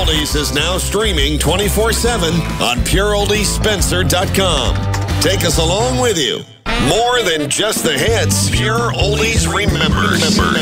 Oldies is now streaming 24/7 on PureOldiesSpencer.com. Take us along with you. More than just the hits, Pure Oldies remembers.